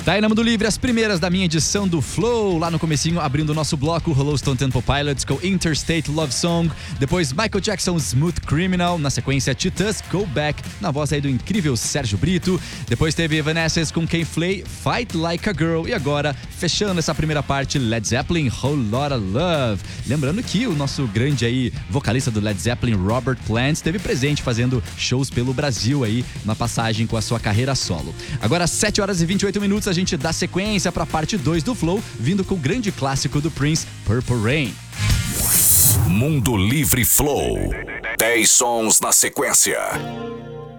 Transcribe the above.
Tá aí na Mundo Livre as primeiras da minha edição do Flow. Lá no comecinho, abrindo o nosso bloco, rolou Stone Temple Pilots com Interstate Love Song. Depois Michael Jackson, Smooth Criminal. Na sequência, Titãs, Go Back, na voz aí do incrível Sérgio Brito. Depois teve Evanescence com Ken Flay, Fight Like a Girl. E agora, fechando essa primeira parte, Led Zeppelin, Whole Lotta Love. Lembrando que o nosso grande aí vocalista do Led Zeppelin, Robert Plant, esteve presente fazendo shows pelo Brasil aí, na passagem com a sua carreira solo. Agora, 7 horas e 28 minutos, a gente dá sequência para a parte 2 do Flow, vindo com o grande clássico do Prince, Purple Rain. Mundo Livre Flow. 10 sons na sequência.